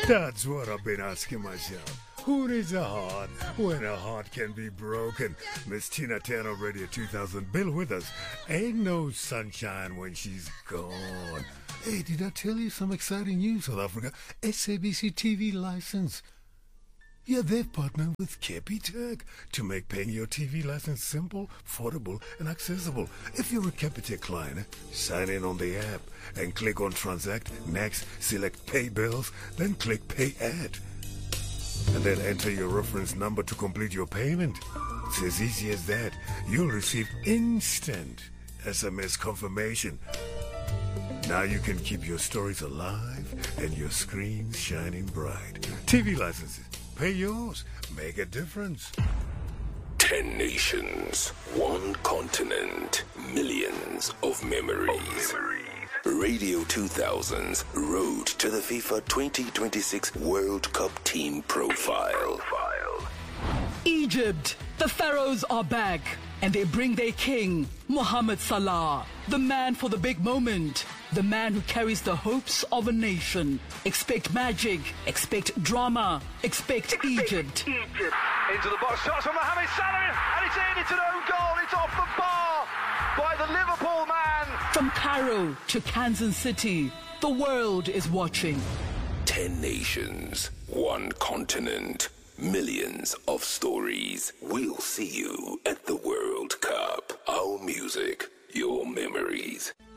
That's what I've been asking myself. Who needs a heart when a heart can be broken? Miss Tina Turner, Radio 2000, Bill Withers. Ain't no sunshine when she's gone. Hey, did I tell you some exciting news, South Africa? SABC TV license. Yeah, they've partnered with Capitec to make paying your TV license simple, affordable, and accessible. If you're a Capitec client, sign in on the app and click on Transact. Next, select Pay Bills, then click Pay Add. And then enter your reference number to complete your payment. It's as easy as that. You'll receive instant SMS confirmation. Now you can keep your stories alive and your screens shining bright. TV licenses. Pay yours. Make a difference. 10 nations, 1 continent, millions of memories. Radio 2000's Road to the FIFA 2026 World Cup Team Profile. Egypt, the Pharaohs are back, and they bring their king, Mohamed Salah, the man for the big moment, the man who carries the hopes of a nation. Expect magic, expect drama, expect Egypt. Into the box, shots from Mohamed Salah, and it's in, it's an own goal, it's off the bar by the Liverpool man. From Cairo to Kansas City, the world is watching. 10 nations, 1 continent, millions of stories. We'll see you at the World Cup. Our music, your memories.